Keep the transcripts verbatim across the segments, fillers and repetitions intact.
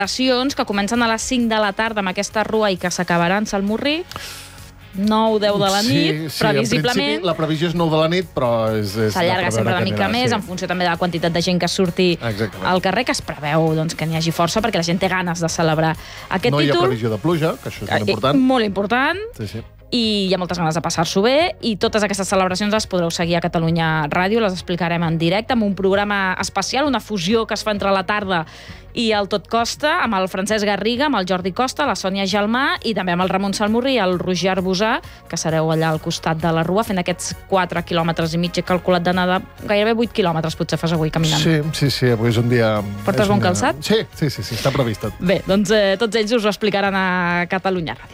celebracions que comencen a les cinc de la tarda amb aquesta rua i que s'acabaran a Salmurri. nou deu de la nit, sí, sí, previsiblement. En principi, la previsió és nou de la nit, però és... és s'allarga sempre una mica més, sí. En funció també de la quantitat de gent que surti Exactament. al carrer, que es preveu doncs, que n'hi hagi força perquè la gent té ganes de celebrar aquest no títol. No hi ha previsió de pluja, que això és molt important. Molt important. Sí, sí. I hi ha moltes ganes de passar-s'ho bé, i totes aquestes celebracions les podreu seguir a Catalunya Ràdio, les explicarem en directe, amb un programa especial, una fusió que es fa entre la tarda i el Tot Costa, amb el Francesc Garriga, amb el Jordi Costa, la Sònia Gelmà, i també amb el Ramon Salmurri i el Roger Arbusà, que sereu allà al costat de la rua, fent aquests quatre quilòmetres i mig. He calculat d'anar de gairebé vuit quilòmetres, potser fas avui caminant. Sí, sí, sí, avui és un dia... Portes bon calçat? Sí, sí, sí, sí, està previst tot. Bé, doncs eh, tots ells us ho explicaran a Catalunya Ràdio.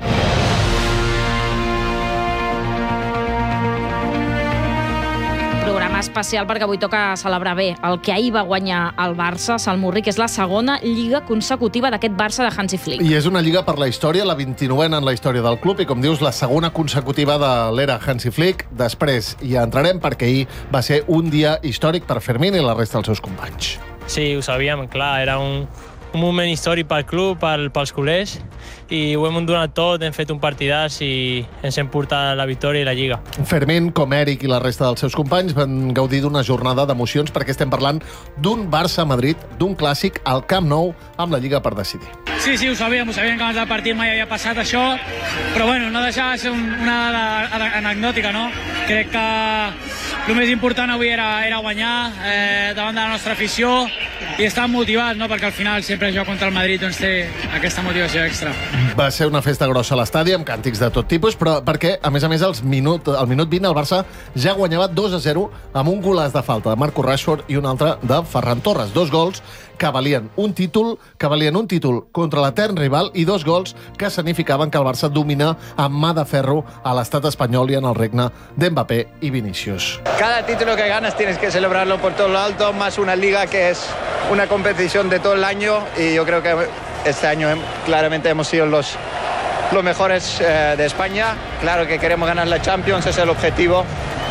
Programa especial perquè avui toca celebrar bé el que ahir va guanyar el Barça, Salmurri, que és la segona lliga consecutiva d'aquest Barça de Hansi Flick. I és una lliga per la història, la vint-i-novena en la història del club, i com dius, la segona consecutiva de l'era Hansi Flick. Després hi entrarem perquè ahir va ser un dia històric per Fermín i la resta dels seus companys. Sí, ho sabíem, clar, era un, un moment històric pel club, pel, pels culers, i ho hem donat tot, hem fet un partidàs i ens hem portat la victòria i la Lliga. Fermín, com Eric i la resta dels seus companys, van gaudir d'una jornada d'emocions perquè estem parlant d'un Barça-Madrid, d'un clàssic al Camp Nou amb la Lliga per decidir. Sí, sí, ho sabíem, ho sabíem que abans del partit mai havia passat això, però bueno, no deixava de ser una dada anecdòtica, no? Crec que el més important avui era, era guanyar eh, davant de la nostra afició i estar motivats, no? Perquè al final sempre jugar contra el Madrid doncs té aquesta motivació extra. Va ser una festa grossa a l'estadi, amb càntics de tot tipus, però perquè, a més a més, als minut, al minut vint el Barça ja guanyava dos a zero amb un golaç de falta de Marco Rashford i un altre de Ferran Torres. Dos gols que valien un títol, que valien un títol contra l'etern rival, i dos gols que significaven que el Barça domina amb mà de ferro a l'estat espanyol i en el regne d'Mbappé i Vinícius. Cada título que ganas tienes que celebrarlo por todo lo alto, más una liga que es una competición de todo el año, y yo creo que este año claramente hemos sido los, los mejores eh, de España. Claro que queremos ganar la Champions, ese es el objetivo,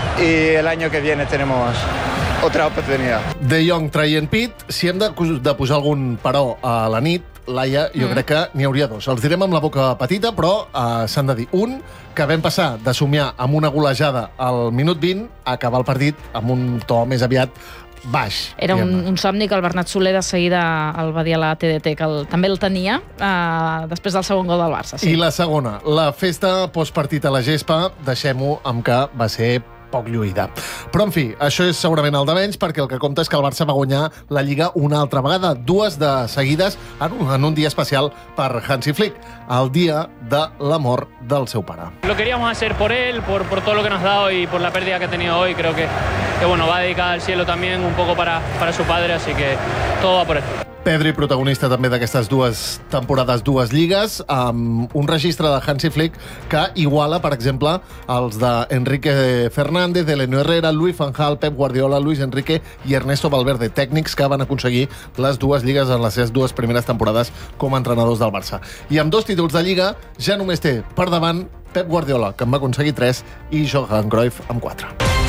y el año que viene tenemos otra oportunidad. De Jong traient pit, si hem de, de posar algun però a la nit, Laia, jo mm. crec que n'hi hauria dos. Els direm amb la boca petita, però eh, s'han de dir. Un, que vam passar de somiar amb una golejada al minut vint a acabar el partit amb un to més aviat baix. Era un, un somni que el Bernat Soler de seguida el va dir a la T D T, que el, també el tenia eh, després del segon gol del Barça. Sí. I la segona, la festa postpartit a la gespa, deixem-ho amb que va ser poc lluïda. Però, en fi, això és segurament el de menys, perquè el que compta és que el Barça va guanyar la Lliga una altra vegada, dues de seguides, en un, en un dia especial per Hansi Flick, el dia de la mort del seu pare. Lo queríamos hacer por él, por, por todo lo que nos ha dado y por la pérdida que ha tenido hoy. Creo que, que bueno, va a dedicar al cielo también un poco para, para su padre, así que todo va por él. Pedri, protagonista també d'aquestes dues temporades, dues lligues, amb un registre de Hansi Flick que iguala, per exemple, els d'Enrique Fernández, Eleno Herrera, Luis van Gaal, Pep Guardiola, Luis Enrique i Ernesto Valverde, tècnics que van aconseguir les dues lligues en les seves dues primeres temporades com a entrenadors del Barça. I amb dos títols de Lliga ja només té per davant Pep Guardiola, que en va aconseguir tres, i Johan Cruyff amb quatre.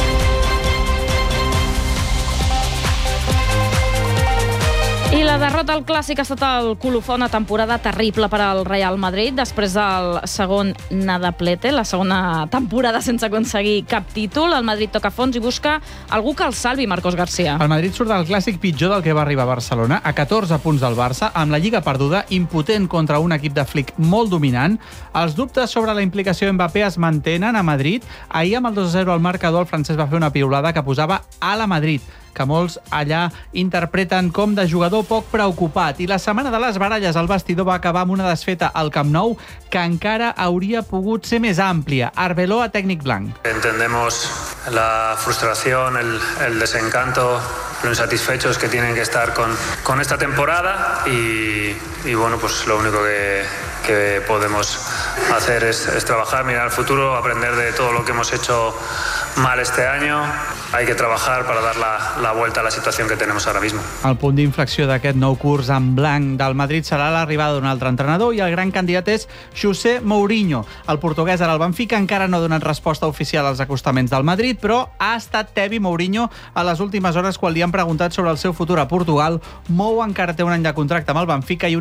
I la derrota al Clàssic ha estat el colofó, una temporada terrible per al Real Madrid, després del segon nadaplete, la segona temporada sense aconseguir cap títol. El Madrid toca fons i busca algú que el salvi, Marcos García. El Madrid surt del Clàssic pitjor del que va arribar a Barcelona, a catorze punts del Barça, amb la Lliga perduda, impotent contra un equip de Flick molt dominant. Els dubtes sobre la implicació d'Mbappé es mantenen a Madrid. Ahir, amb el dos a zero al marcador, el francès va fer una piulada que posava a la Madrid, que molts allà interpreten com de jugador poc preocupat. I la setmana de les baralles al vestidor va acabar amb una desfeta al Camp Nou que encara hauria pogut ser més àmplia. Arbeloa, tècnic blanc. Entendemos la frustración, el, el desencanto, lo insatisfechos que tienen que estar con, con esta temporada y, y bueno, pues lo único que, que podemos hacer es, es trabajar, mirar al futuro, aprender de todo lo que hemos hecho mal este año. Hay que trabajar para dar la, la vuelta a la situación que tenemos ahora mismo. El punt d'inflexió d'aquest nou curs en blanc del Madrid serà l'arribada d'un altre entrenador i el gran candidat és José Mourinho. El portuguès ara al Benfica encara no ha donat resposta oficial als acostaments del Madrid, però ha estat tebi Mourinho a les últimes hores quan li han preguntat sobre el seu futur a Portugal. Mou encara té un any de contracte amb el Benfica i